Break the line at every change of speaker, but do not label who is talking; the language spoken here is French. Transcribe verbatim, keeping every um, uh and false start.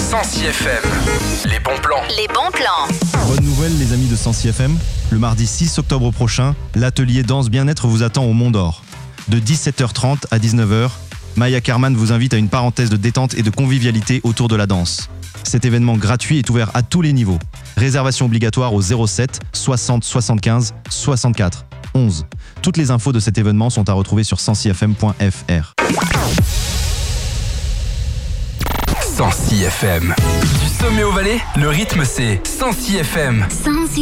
Sancy F M. Les bons plans.
Les bons plans.
Bonne nouvelle les amis de Sancy F M, le mardi six octobre prochain, l'atelier danse bien-être vous attend au Mont d'Or. De dix-sept heures trente à dix-neuf heures, Maya Kerman vous invite à une parenthèse de détente et de convivialité autour de la danse. Cet événement gratuit est ouvert à tous les niveaux. Réservation obligatoire au zéro sept soixante soixante-quinze soixante-quatre onze. Toutes les infos de cet événement sont à retrouver sur sancy f m point f r.
Sancy F M. Du sommet au Valais, le rythme c'est Sancy F M.
Sancy.